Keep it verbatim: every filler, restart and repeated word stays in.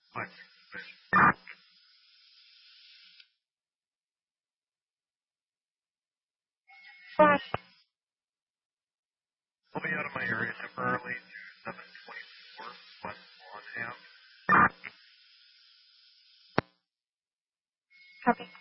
What? What? I'll be out of my area temporarily to seven twenty-four West Lawn Ave. Copy.